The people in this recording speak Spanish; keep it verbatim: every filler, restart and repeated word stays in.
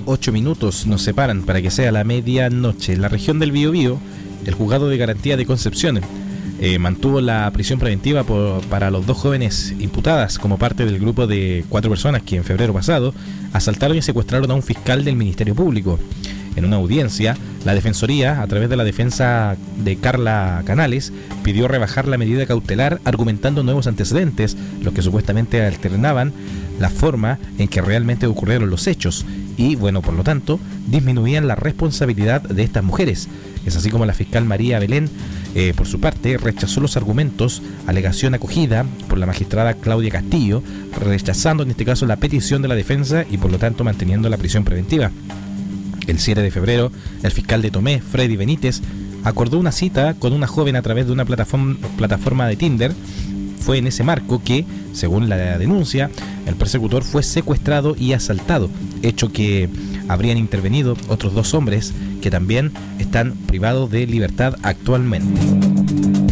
ocho minutos nos separan para que sea la medianoche. En la región del Biobío, el juzgado de garantía de Concepción eh, mantuvo la prisión preventiva por, para los dos jóvenes imputadas como parte del grupo de cuatro personas que en febrero pasado asaltaron y secuestraron a un fiscal del Ministerio Público. En una audiencia, la Defensoría, a través de la defensa de Carla Canales, pidió rebajar la medida cautelar argumentando nuevos antecedentes, los que supuestamente alternaban la forma en que realmente ocurrieron los hechos y, bueno, por lo tanto, disminuían la responsabilidad de estas mujeres. Es así como la fiscal María Belén, eh, por su parte, rechazó los argumentos, alegación acogida por la magistrada Claudia Castillo, rechazando en este caso la petición de la defensa y, por lo tanto, manteniendo la prisión preventiva. El siete de febrero, el fiscal de Tomé, Freddy Benítez, acordó una cita con una joven a través de una plataforma, plataforma de Tinder. Fue en ese marco que, según la denuncia, el persecutor fue secuestrado y asaltado, hecho que habrían intervenido otros dos hombres que también están privados de libertad actualmente.